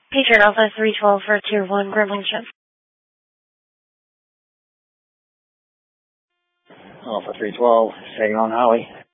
Patriot Alpha 312 for Tier 1 Gremlin ship. Alpha 312, staying on Holly.